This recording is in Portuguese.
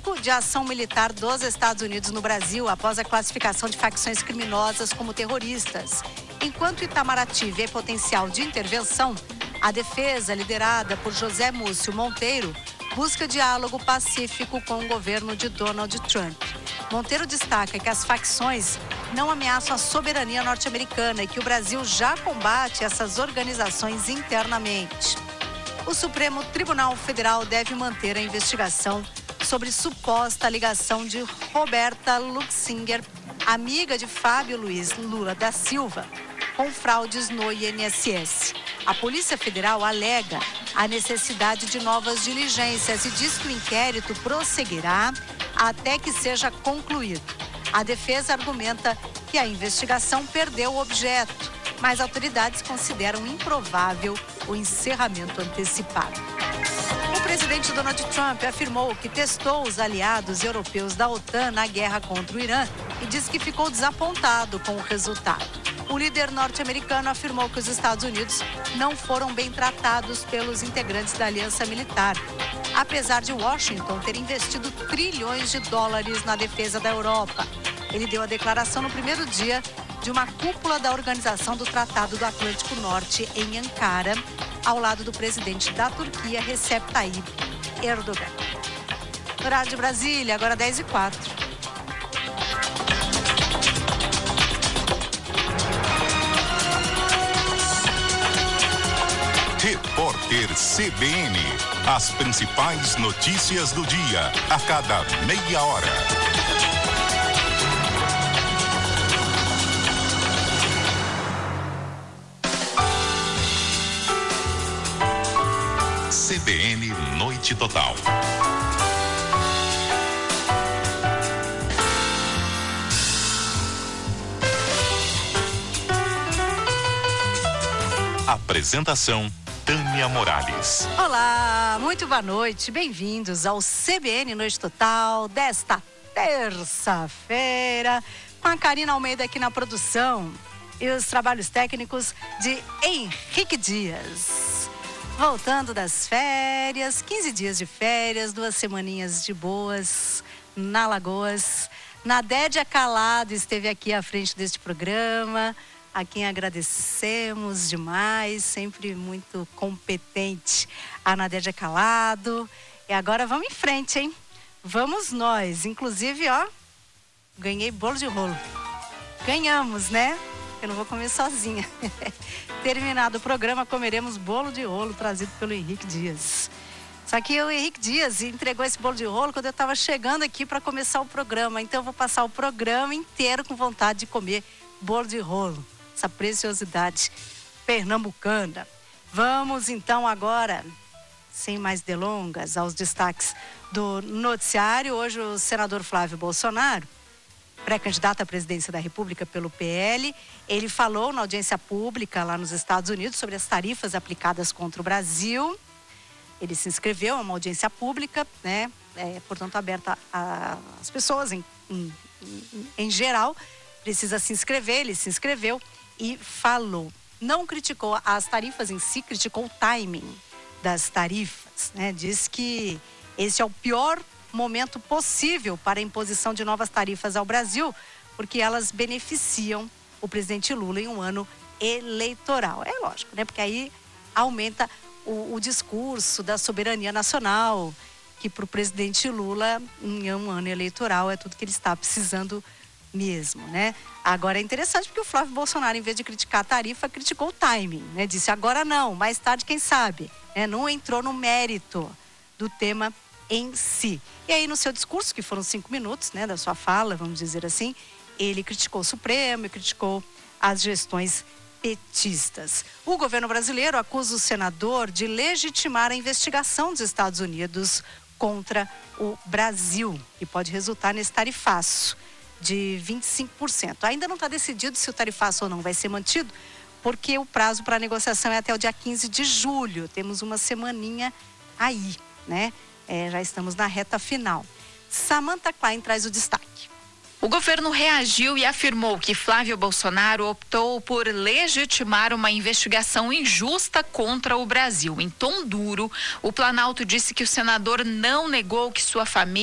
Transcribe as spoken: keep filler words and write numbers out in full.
risco de ação militar dos Estados Unidos no Brasil após a classificação de facções criminosas como terroristas. Enquanto Itamaraty vê potencial de intervenção, a defesa, liderada por José Múcio Monteiro, busca diálogo pacífico com o governo de Donald Trump. Monteiro destaca que as facções não ameaçam a soberania norte-americana e que o Brasil já combate essas organizações internamente. O Supremo Tribunal Federal deve manter a investigação sobre suposta ligação de Roberta Luxinger, amiga de Fábio Luiz Lula da Silva, com fraudes no I N S S. A Polícia Federal alega a necessidade de novas diligências e diz que o inquérito prosseguirá até que seja concluído. A defesa argumenta que a investigação perdeu o objeto, mas autoridades consideram improvável o encerramento antecipado. O presidente Donald Trump afirmou que testou os aliados europeus da OTAN na guerra contra o Irã e disse que ficou desapontado com o resultado. O líder norte-americano afirmou que os Estados Unidos não foram bem tratados pelos integrantes da aliança militar, apesar de Washington ter investido trilhões de dólares na defesa da Europa. Ele deu a declaração no primeiro dia de uma cúpula da Organização do Tratado do Atlântico Norte em Ankara, ao lado do presidente da Turquia, Recep Tayyip Erdogan. Horário de Brasília, agora dez e quatro. Repórter C B N. As principais notícias do dia, a cada meia hora. C B N Noite Total. Apresentação Tânia Morales. Olá, muito boa noite, bem-vindos ao C B N Noite Total desta terça-feira, com a Karina Almeida aqui na produção e os trabalhos técnicos de Henrique Dias. Voltando das férias, quinze dias de férias, duas semaninhas de boas na Lagoas. Nadédia Calado esteve aqui à frente deste programa, a quem agradecemos demais, sempre muito competente, a Nadédia Calado. E agora vamos em frente, hein? Vamos nós. Inclusive, ó, ganhei bolo de rolo. Ganhamos, né? Eu não vou comer sozinha. Terminado o programa, comeremos bolo de rolo trazido pelo Henrique Dias. Só que o Henrique Dias entregou esse bolo de rolo quando eu estava chegando aqui para começar o programa. Então eu vou passar o programa inteiro com vontade de comer bolo de rolo. Essa preciosidade pernambucana. Vamos então agora, sem mais delongas, aos destaques do noticiário. Hoje o senador Flávio Bolsonaro, pré-candidato à presidência da República pelo P L, ele falou na audiência pública lá nos Estados Unidos sobre as tarifas aplicadas contra o Brasil. Ele se inscreveu a uma audiência pública, né? É, portanto, aberta às pessoas em, em, em geral. Precisa se inscrever, ele se inscreveu e falou. Não criticou as tarifas em si, criticou o timing das tarifas, né? Diz que esse é o pior momento possível para a imposição de novas tarifas ao Brasil, porque elas beneficiam o presidente Lula em um ano eleitoral. É lógico, né? Porque aí aumenta o, o discurso da soberania nacional, que para o presidente Lula, em um ano eleitoral, é tudo que ele está precisando mesmo, né? Agora é interessante porque o Flávio Bolsonaro, em vez de criticar a tarifa, criticou o timing, né? Disse agora não, mais tarde quem sabe, né? Não entrou no mérito do tema em si. E aí no seu discurso, que foram cinco minutos, né, da sua fala, vamos dizer assim, ele criticou o Supremo e criticou as gestões petistas. O governo brasileiro acusa o senador de legitimar a investigação dos Estados Unidos contra o Brasil, que pode resultar nesse tarifaço de vinte e cinco por cento. Ainda não está decidido se o tarifaço ou não vai ser mantido, porque o prazo para a negociação é até o dia quinze de julho. Temos uma semaninha aí, né? É, já estamos na reta final. Samantha Klein traz o destaque. O governo reagiu e afirmou que Flávio Bolsonaro optou por legitimar uma investigação injusta contra o Brasil. Em tom duro, o Planalto disse que o senador não negou que sua família